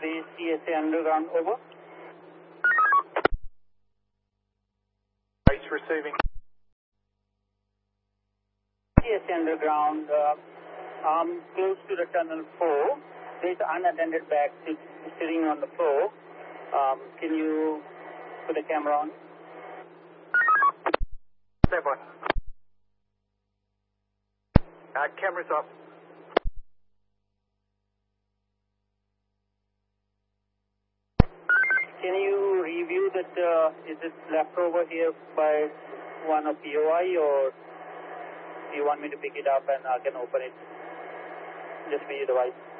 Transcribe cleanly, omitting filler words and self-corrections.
base CSA underground, over. Base receiving. CSA underground, close to the tunnel 4. There is an unattended bag sitting on the floor. Can you put the camera on? Stand by. Cameras up. Can you review that, is it left over here by one of POI, or do you want me to pick it up and I can open it? Just be the device.